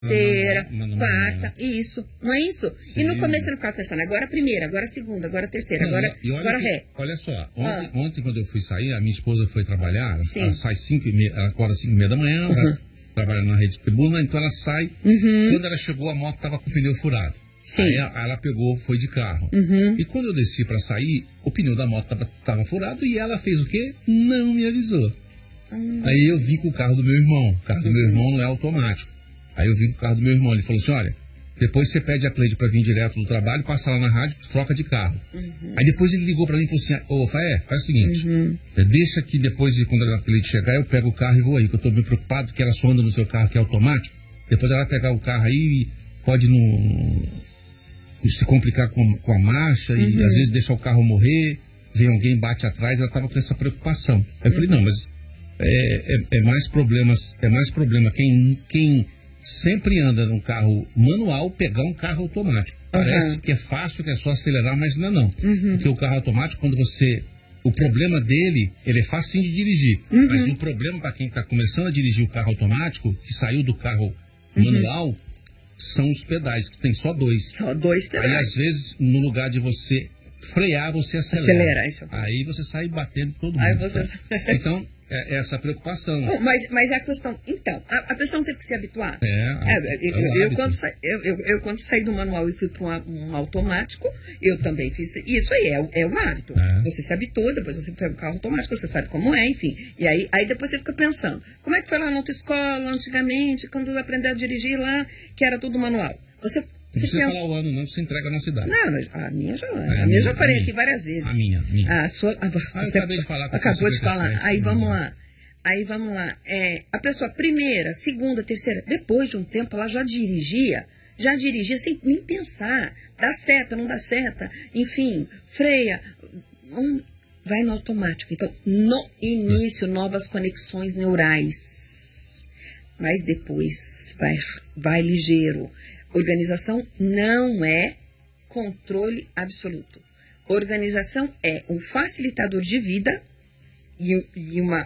terceira, quarta, isso, não é isso? Sim. E no começo você não ficava pensando, agora a primeira, agora a segunda, agora a terceira, agora ré. Olha só, ontem quando eu fui sair, a minha esposa foi trabalhar, ela sai 5h30, ela acorda 5h30 da manhã, vai trabalhar na Rede Tribuna, então ela sai, quando ela chegou a moto estava com o pneu furado. Sim. Aí ela pegou, foi de carro. E quando eu desci para sair, o pneu da moto estava furado e ela fez o quê? Não me avisou. Aí eu vim com o carro do meu irmão, o carro do meu irmão não é automático. Aí eu vim com o carro do meu irmão, ele falou assim, olha, depois você pede a Cleide pra vir direto do trabalho, passa lá na rádio, troca de carro. Aí depois ele ligou pra mim e falou assim, ô Faé, faz o seguinte, deixa que depois, quando a Cleide chegar, eu pego o carro e vou aí, que eu tô bem preocupado, que ela só anda no seu carro que é automático, depois ela vai pegar o carro aí e pode se complicar com a marcha e às vezes deixar o carro morrer, vem alguém, bate atrás, ela tava com essa preocupação. Aí eu falei, não, mas é mais problema quem sempre anda num carro manual, pegar um carro automático. Parece que é fácil, que é só acelerar, mas não é não. Porque o carro automático, o problema dele, ele é fácil de dirigir. Mas o problema para quem está começando a dirigir o carro automático, que saiu do carro manual, são os pedais, que tem só dois. Só dois pedais. Aí às vezes, no lugar de você frear, você acelera. Isso. Aí você sai batendo todo mundo. Aí você Então, é essa preocupação. Mas é a questão. Então, a pessoa não teve que se habituar. Eu quando saí do manual e fui para um automático, eu também fiz. Isso aí é o hábito. Você se habitua, depois você pega um carro automático, você sabe como é, enfim. E aí depois você fica pensando, como é que foi lá na autoescola, antigamente, quando aprendeu a dirigir lá, que era tudo manual? Você não precisa falar o ano, não, você entrega na cidade. Não, a minha já falei aqui várias vezes. A minha. Você acabei de falar. Acabou de falar. Aí vamos lá. A pessoa primeira, segunda, terceira, depois de um tempo ela já dirigia sem nem pensar. Dá seta, não dá seta, enfim, freia. Vai no automático. Então, no início, novas conexões neurais. Mas depois vai ligeiro. Organização não é controle absoluto. Organização é um facilitador de vida e uma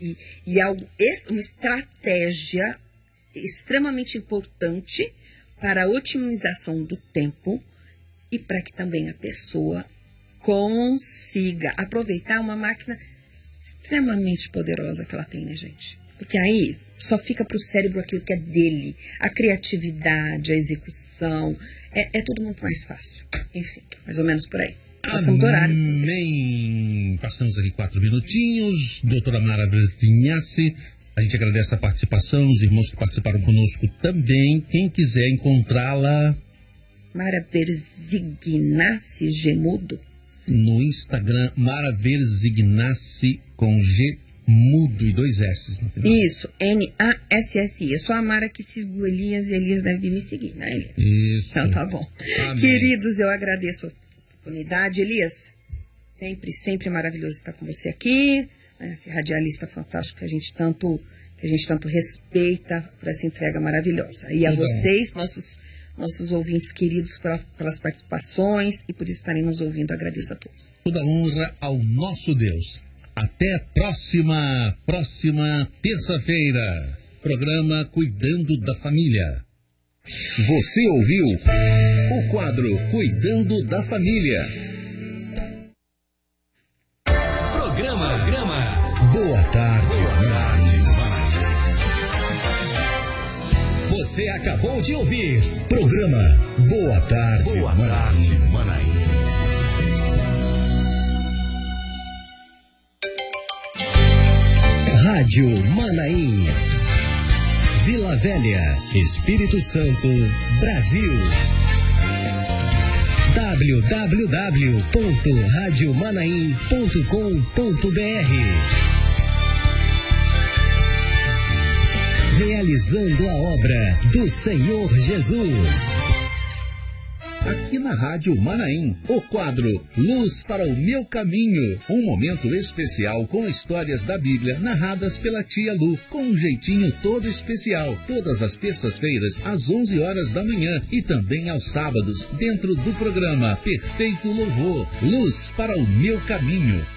estratégia extremamente importante para a otimização do tempo e para que também a pessoa consiga aproveitar uma máquina extremamente poderosa que ela tem, né, gente? Porque aí só fica para o cérebro aquilo que é dele. A criatividade, a execução, é tudo muito mais fácil. Enfim, mais ou menos por aí. Passamos do horário. Amém. Passamos aqui 4 minutinhos. Doutora Mara Verzignassi, a gente agradece a participação, os irmãos que participaram conosco também. Quem quiser encontrá-la... Mara Verzignassi Gemudo. No Instagram, Mara Verzignassi com G mudo e 2 S no final. Isso, N-A-S-S-I. Eu sou a Mara que sigo o Elias e Elias deve me seguir, né, Elias? Isso. Então tá bom. Amém. Queridos, eu agradeço a oportunidade. Elias, sempre maravilhoso estar com você aqui, né, esse radialista fantástico que a gente tanto respeita por essa entrega maravilhosa. E a vocês, nossos ouvintes queridos, pelas participações e por estarem nos ouvindo, agradeço a todos. Toda honra ao nosso Deus. Até a próxima terça-feira. Programa Cuidando da Família. Você ouviu o quadro Cuidando da Família. Programa Boa Tarde, Manaí. Você acabou de ouvir. Programa Boa Tarde, Manaí. Rádio Manaim, Vila Velha, Espírito Santo, Brasil. www.radiomanaim.com.br. Realizando a obra do Senhor Jesus. Aqui na Rádio Manaim, o quadro Luz para o Meu Caminho. Um momento especial com histórias da Bíblia narradas pela tia Lu, com um jeitinho todo especial. Todas as terças-feiras, às 11 horas da manhã e também aos sábados, dentro do programa Perfeito Louvor. Luz para o Meu Caminho.